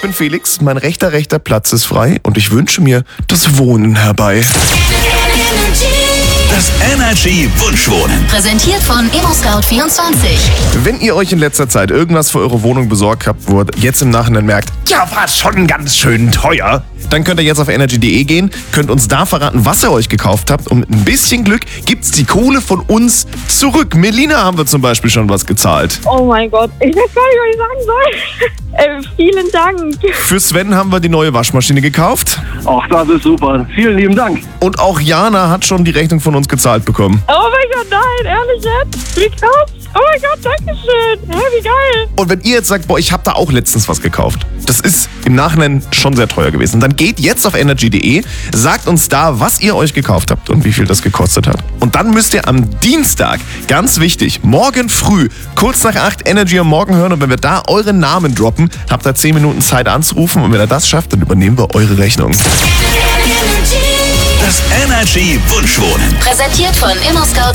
bin Felix, mein rechter Platz ist frei und ich wünsche mir das Wohnen herbei. Das Energy Wunschwohnen. Präsentiert von ImmoScout24. Wenn ihr euch in letzter Zeit irgendwas für eure Wohnung besorgt habt, wo ihr jetzt im Nachhinein merkt, ja, war schon ganz schön teuer, dann könnt ihr jetzt auf energy.de gehen, könnt uns da verraten, was ihr euch gekauft habt und mit ein bisschen Glück gibt's die Kohle von uns zurück. Melina haben wir zum Beispiel schon was gezahlt. Oh mein Gott, ich weiß gar nicht, was ich sagen soll. Vielen Dank. Für Sven haben wir die neue Waschmaschine gekauft. Ach, das ist super. Vielen lieben Dank. Und auch Jana hat schon die Rechnung von uns gezahlt bekommen. Oh mein Gott, nein, ehrlich jetzt? Wie krass. Oh mein Gott, danke schön. Ja, wie geil. Und wenn ihr jetzt sagt, boah, ich habe da auch letztens was gekauft, das ist im Nachhinein schon sehr teuer gewesen, dann geht jetzt auf energy.de, sagt uns da, was ihr euch gekauft habt und wie viel das gekostet hat. Und dann müsst ihr am Dienstag, ganz wichtig, morgen früh, kurz nach 8 Energy am Morgen hören und wenn wir da euren Namen droppen, habt ihr 10 Minuten Zeit anzurufen und wenn ihr das schafft, dann übernehmen wir eure Rechnung. Das Energy Wunschwohnen. Präsentiert von ImmoScout24.